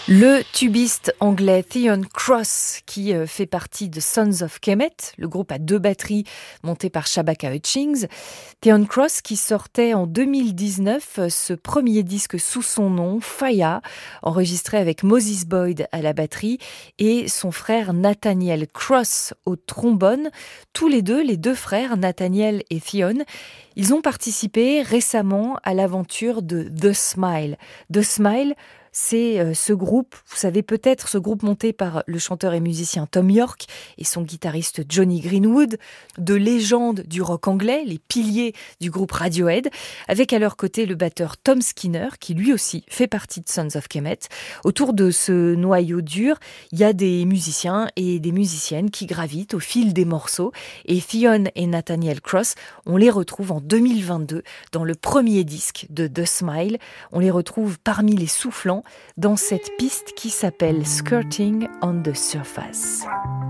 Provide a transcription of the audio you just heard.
Le tubiste anglais Theon Cross, qui fait partie de Sons of Kemet, le groupe à 2 batteries monté par Shabaka Hutchings. Theon Cross qui sortait en 2019 ce premier disque sous son nom, Faya, enregistré avec Moses Boyd à la batterie et son frère Nathaniel Cross au trombone. Tous les deux frères, Nathaniel et Theon, ils ont participé récemment à l'aventure de The Smile. The Smile, c'est ce groupe, vous savez peut-être, ce groupe monté par le chanteur et musicien Thom Yorke et son guitariste Jonny Greenwood, de légendes du rock anglais, les piliers du groupe Radiohead, avec à leur côté le batteur Tom Skinner, qui lui aussi fait partie de Sons of Kemet. Autour de ce noyau dur, il y a des musiciens et des musiciennes qui gravitent au fil des morceaux. Et Theon et Nathaniel Cross, on les retrouve en 2022 dans le premier disque de The Smile. On les retrouve parmi les soufflants dans cette piste qui s'appelle Skirting on the Surface.